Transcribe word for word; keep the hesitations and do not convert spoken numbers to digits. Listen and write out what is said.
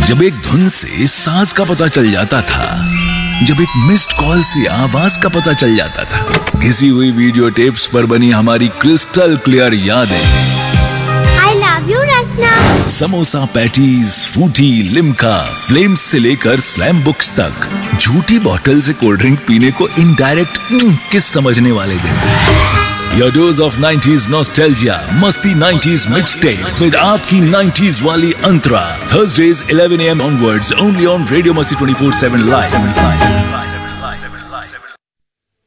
जब एक धुन से सांस का पता चल जाता था, जब एक मिस्ड कॉल से आवाज का पता चल जाता था, घिसी हुई वीडियो टेप्स पर बनी हमारी क्रिस्टल क्लियर यादें। I love you Rachna. Samosa patties, Frooti, Limca, flames से लेकर स्लैम बुक्स तक, झूठी बोतल से कोल्ड ड्रिंक पीने को इनडायरेक्ट किस समझने वाले दिन। Your dose of nineties nostalgia, Masti nineties mixtape with आपकी nineties वाली अंतरा. Thursdays eleven a m onwards only on Radio Masti twenty-four seven live.